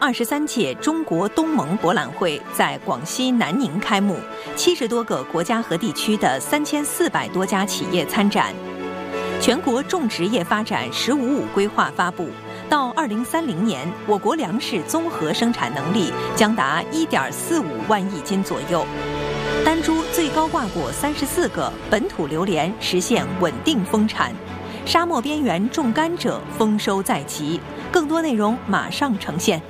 23届中国东盟博览会在广西南宁开幕，70多个国家和地区的3400多家企业参展。全国种植业发展“十五五”规划发布，到2030年，我国粮食综合生产能力将达1.45万亿斤左右。丹珠最高挂果34个，本土榴莲实现稳定丰产。沙漠边缘种甘蔗，丰收在即。更多内容马上呈现。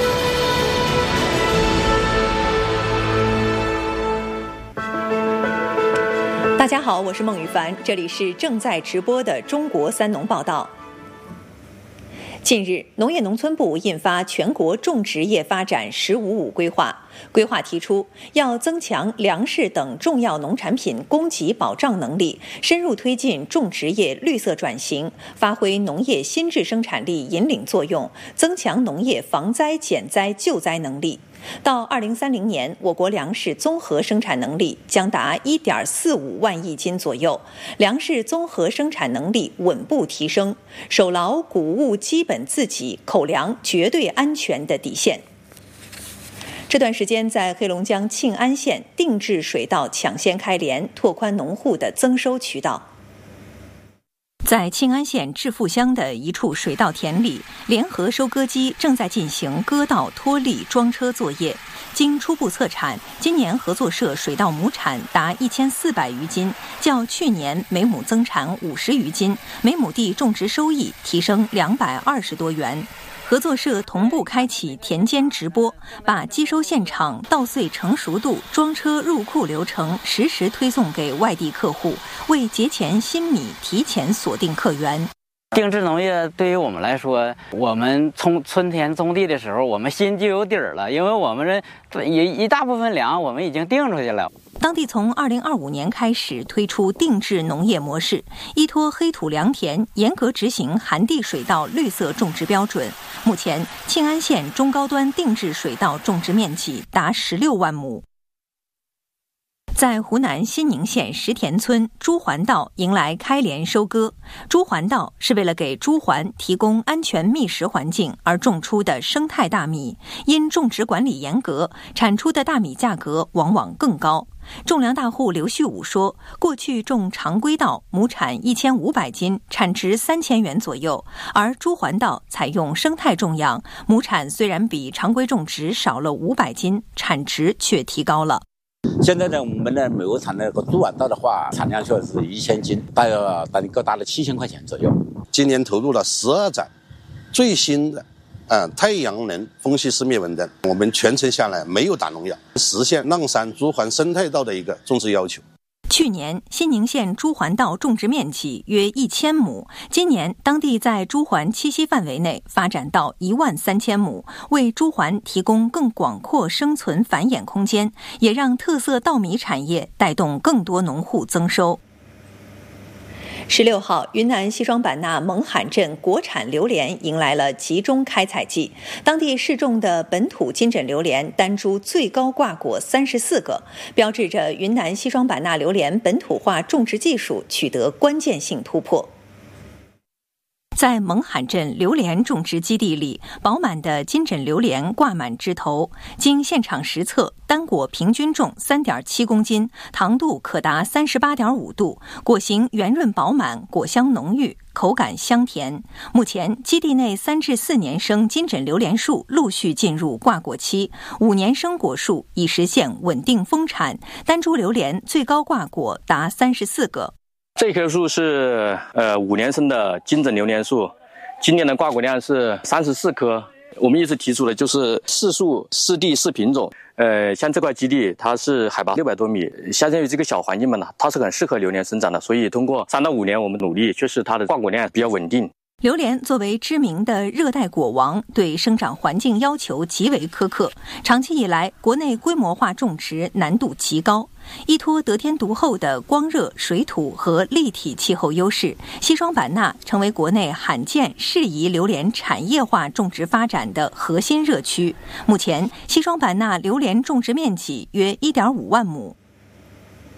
大家好，我是孟羽凡，这里是正在直播的中国三农报道。近日，农业农村部印发全国种植业发展“十五五”规划，规划提出要增强粮食等重要农产品供给保障能力，深入推进种植业绿色转型，发挥农业新质生产力引领作用，增强农业防灾减灾救灾能力。到2030年，我国粮食综合生产能力将达1.45万亿斤左右，粮食综合生产能力稳步提升，守牢谷物基本自给、口粮绝对安全的底线。这段时间，在黑龙江庆安县定制水稻抢先开镰，拓宽农户的增收渠道。在庆安县致富乡的一处水稻田里，联合收割机正在进行割稻、脱粒、装车作业。经初步测产，今年合作社水稻亩产达1400余斤，较去年每亩增产50余斤，每亩地种植收益提升220多元。合作社同步开启田间直播，把机收现场、稻穗成熟度、装车入库流程实时推送给外地客户，为节前新米提前锁定客源。 定制农业对于我们来说，我们春田种地的时候，我们心就有底儿了，因为我们一大部分粮我们已经定出去了。 当地从2025年开始推出定制农业模式，依托黑土良田，严格执行寒地水稻绿色种植标准。目前，庆安县中高端定制水稻种植面积达16万亩。在湖南新宁县石田村，猪环稻迎来开镰收割。猪环稻是为了给猪环提供安全觅食环境而种出的生态大米，因种植管理严格，产出的大米价格往往更高。种粮大户刘旭武说，过去种常规稻亩产1500斤，产值3000元左右，而猪环稻采用生态种养，亩产虽然比常规种植少了500斤，产值却提高了。 现在呢，我们的每亩产那个猪环稻的话，产量就是1000斤，大约各达了7000块钱左右。 今年投入了12载最新的太阳能风系式灭蚊灯，我们全程下来没有打农药，实现浪山猪环生态稻的一个种植要求。 去年，新宁县猪环稻种植面积约1000亩，今年当地在猪环栖息范围内发展到13000亩，为猪环提供更广阔生存繁衍空间，也让特色稻米产业带动更多农户增收。16号，云南西双版纳勐罕镇国产榴莲迎来了集中开采季，当地试种的本土金枕榴莲单株最高挂果34个，标志着云南西双版纳榴莲本土化种植技术取得关键性突破。在勐罕镇榴莲种植基地里，饱满的金枕榴莲挂满枝头，经现场实测，单果平均重3.7公斤，糖度可达38.5度，果形圆润饱满，果香浓郁，口感香甜。目前，基地内3至4年生金枕榴莲树陆续进入挂果期，5年生果树已实现稳定丰产，单株榴莲最高挂果达34个。 这棵树是5年生的金枕榴莲树，今年的挂果量是34颗。我们一直提出的就是4树4地4品种。像这块基地它是海拔600多米，相当于这个小环境嘛，它是很适合榴莲生长的，所以通过3到5年我们努力，确实它的挂果量比较稳定。 榴莲作为知名的热带果王，对生长环境要求极为苛刻，长期以来国内规模化种植难度极高。依托得天独厚的光热、水土和立体气候优势，西双版纳成为国内罕见适宜榴莲产业化种植发展的核心热区。目前，西双版纳榴莲种植面积约1.5万亩。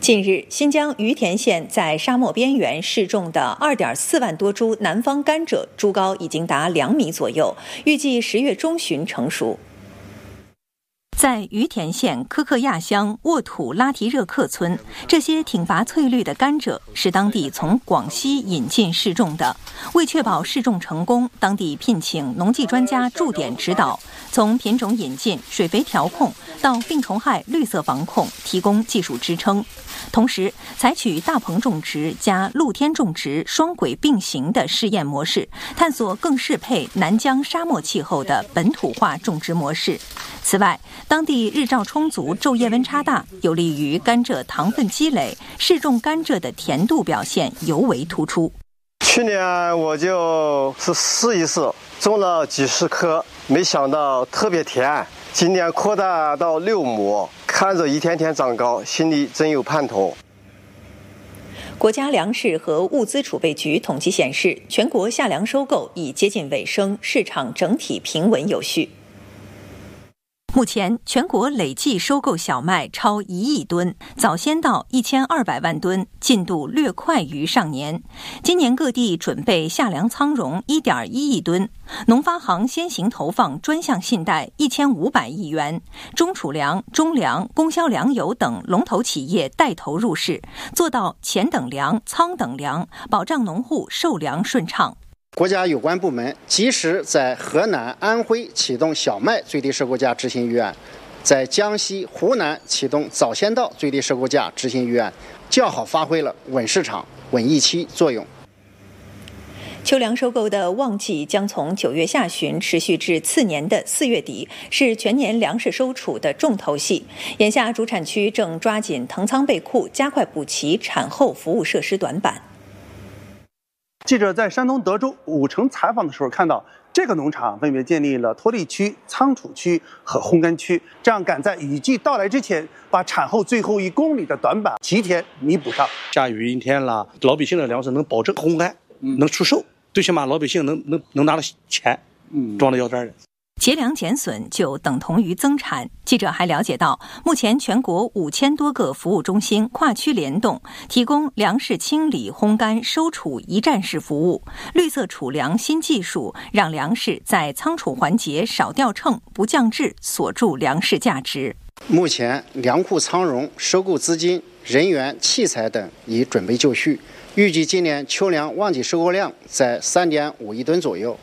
近日，新疆于田县在沙漠边缘试种的2.4万多株南方甘蔗，株高已经达2米左右，预计10月中旬成熟。在于田县科克亚乡沃土拉提热克村，这些挺拔翠绿的甘蔗是当地从广西引进试种的。为确保试种成功，当地聘请农技专家驻点指导，从品种引进、水肥调控到病虫害、绿色防控，提供技术支撑。同时，采取大棚种植加露天种植双轨并行的试验模式，探索更适配南疆沙漠气候的本土化种植模式。此外，当地日照充足，昼夜温差大，有利于甘蔗糖分积累，试种甘蔗的甜度表现尤为突出。 去年我就是试一试，种了几十棵，没想到特别甜。今年扩大到6亩，看着一天天长高，心里真有盼头。 国家粮食和物资储备局统计显示，全国夏粮收购已接近尾声，市场整体平稳有序。目前，全国累计收购小麦超1亿吨，早先到1200万吨，进度略快于上年。今年各地准备夏粮仓容1.1亿吨，农发行先行投放专项信贷1500亿元，中储粮、中粮、供销粮油等龙头企业带头入市，做到钱等粮、仓等粮，保障农户售粮顺畅。 国家有关部门及时在河南、安徽启动小麦最低收购价执行预案，在江西、湖南启动早先到最低收购价执行预案，较好发挥了稳市场、稳预期作用。 秋粮收购的旺季将从9月下旬持续至次年的4月底，是全年粮食收储的重头戏。眼下，主产区正抓紧腾仓备库，加快补齐产后服务设施短板。 记者在山东德州武城采访的时候看到，这个农场分别建立了脱粒区、仓储区和烘干区，这样赶在雨季到来之前，把产后最后1公里的短板提前弥补上。 下雨阴天了，老百姓的粮食能保证烘干，能出售，最起码老百姓能拿到钱，装到腰带里。 节粮减损就等同于增产。记者还了解到，目前全国5000多个服务中心跨区联动，提供粮食清理、烘干、收储一站式服务。绿色储粮新技术让粮食在仓储环节少掉秤、不降质，锁住粮食价值。 目前粮库仓容、收购资金、人员、器材等已准备就绪，预计今年秋粮旺季收购量在3.5亿吨左右。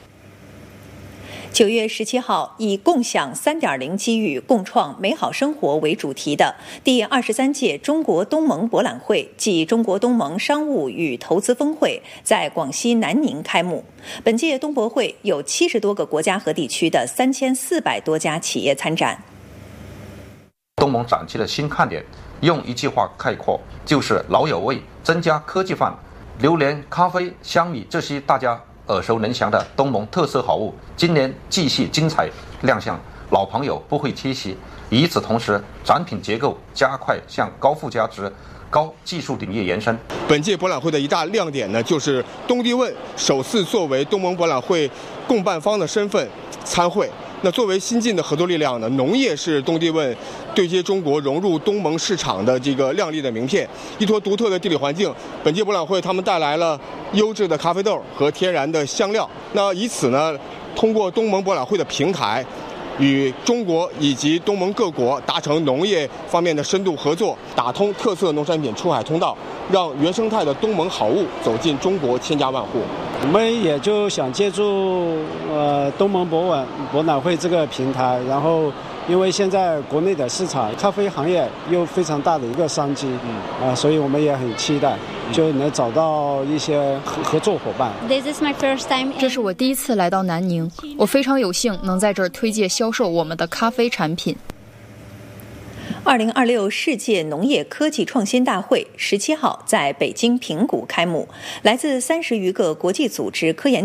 9月17号，以共享3.0机遇，共创美好生活为主题的第23届中国东盟博览会暨中国东盟商务与投资峰会在广西南宁开幕。本届东博会有70多个国家和地区的3400多家企业参展。 东盟展期的新看点，用一句话概括，就是老有味，增加科技范。榴莲、咖啡、香米这些大家耳熟能详的东盟特色好物，今年继续精彩亮相，老朋友不会缺席。与此同时，展品结构加快向高附加值、高技术领域延伸。 本届博览会的一大亮点呢，就是东帝汶首次作为东盟博览会共办方的身份参会。那作为新晋的合作力量呢，农业是东帝汶对接中国、融入东盟市场的这个亮丽的名片。依托独特的地理环境，本届博览会他们带来了优质的咖啡豆和天然的香料。那以此呢，通过东盟博览会的平台，与中国以及东盟各国达成农业方面的深度合作，打通特色农产品出海通道，让原生态的东盟好物走进中国千家万户。 我们也就想借助东盟博览会这个平台，然后因为现在国内的市场咖啡行业又非常大的一个商机，所以我们也很期待就能找到一些合作伙伴。 这是我第一次来到南宁，我非常有幸能在这儿推介销售我们的咖啡产品。 2026世界农业科技创新大会17号在北京平谷开幕，来自30余个国际组织科研